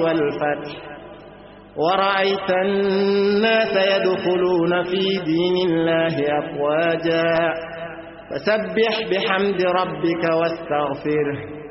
والفتح ورأيت الناس يدخلون في دين الله أفواجا فسبح بحمد ربك واستغفره